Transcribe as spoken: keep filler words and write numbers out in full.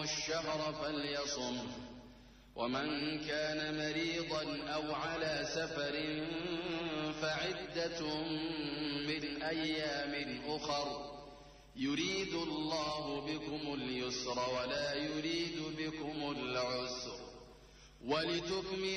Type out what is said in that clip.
الشهر فليصمه، ومن كان مريضا أو على سفر فعدة من أيام أخر، يريد الله بكم اليسر ولا يريد بكم العسر، ولتكملوا